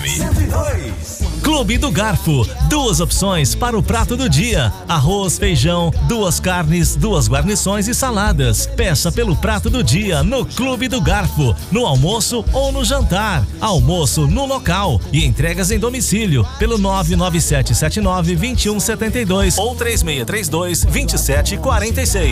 102. Clube do Garfo, 2 opções para o prato do dia: arroz, feijão, 2 carnes, 2 guarnições e saladas. Peça pelo prato do dia no Clube do Garfo, no almoço ou no jantar. Almoço no local e entregas em domicílio pelo 99779-2172 ou 3632-2746.